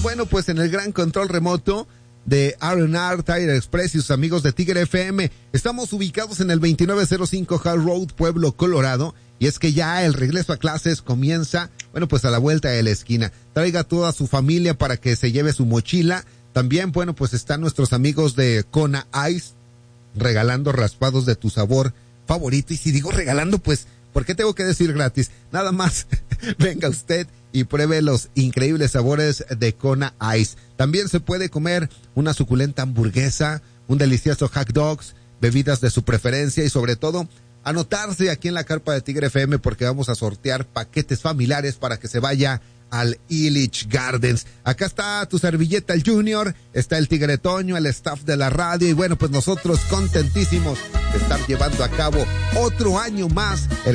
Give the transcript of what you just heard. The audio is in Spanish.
bueno, pues en el gran control remoto de R&R Tire Express y sus amigos de Tigre FM. Estamos ubicados en el 2905 Hall Road, Pueblo, Colorado. Y es que ya el regreso a clases comienza, bueno, pues a la vuelta de la esquina. Traiga a toda su familia para que se lleve su mochila. También, bueno, pues están nuestros amigos de Kona Ice regalando raspados de tu sabor favorito. Y si digo regalando, pues, ¿por qué tengo que decir gratis? Nada más, venga usted y pruebe los increíbles sabores de Kona Ice. También se puede comer una suculenta hamburguesa, un delicioso hot dogs, bebidas de su preferencia y sobre todo anotarse aquí en la carpa de Tigre FM porque vamos a sortear paquetes familiares para que se vaya al Illich Gardens. Acá está tu servilleta, el Junior, está el Tigre Toño, el staff de la radio y bueno, pues nosotros contentísimos de estar llevando a cabo otro año más el